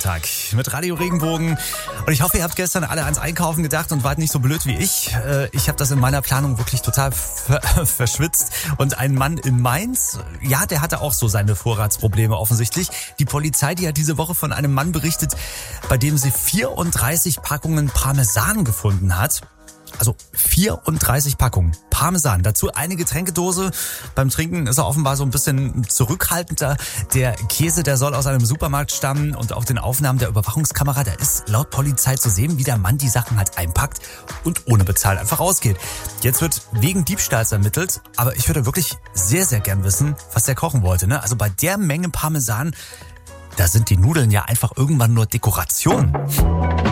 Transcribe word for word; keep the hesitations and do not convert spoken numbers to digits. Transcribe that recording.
Freitag mit Radio Regenbogen. Und ich hoffe, ihr habt gestern alle ans Einkaufen gedacht und wart nicht so blöd wie ich. Ich habe das in meiner Planung wirklich total ver- verschwitzt. Und ein Mann in Mainz, ja, der hatte auch so seine Vorratsprobleme offensichtlich. Die Polizei, die hat diese Woche von einem Mann berichtet, bei dem sie vierunddreißig Packungen Parmesan gefunden hat. Also vierunddreißig Packungen Parmesan. Dazu eine Getränkedose. Beim Trinken ist er offenbar so ein bisschen zurückhaltender. Der Käse, der soll aus einem Supermarkt stammen. Und auf den Aufnahmen der Überwachungskamera, da ist laut Polizei zu sehen, wie der Mann die Sachen halt einpackt und ohne bezahlt einfach rausgeht. Jetzt wird wegen Diebstahls ermittelt. Aber ich würde wirklich sehr, sehr gern wissen, was der kochen wollte. Ne? Also bei der Menge Parmesan, da sind die Nudeln ja einfach irgendwann nur Dekoration.